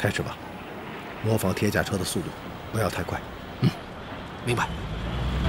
开始吧，模仿铁甲车的速度，不要太快。 明白。